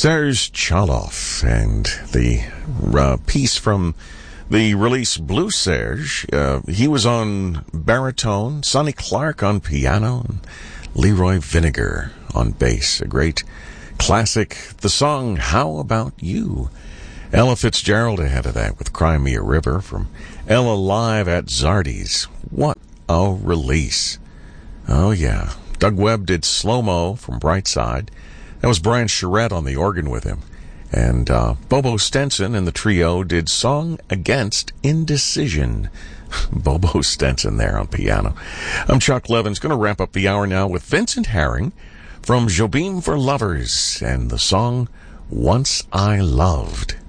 Serge Chaloff and the piece from the release Blue Serge. He was on baritone, Sonny Clark on piano, and Leroy Vinegar on bass. A great classic. The song How About You? Ella Fitzgerald ahead of that with Cry Me a River from Ella Live at Zardy's. What a release. Oh yeah. Doug Webb did Slow Mo from Brightside. That was Brian Charette on the organ with him. And Bobo Stenson and the trio did Song Against Indecision. Bobo Stenson there on piano. I'm Chuck Levins. Going to wrap up the hour now with Vincent Herring from Jobim for Lovers and the song Once I Loved.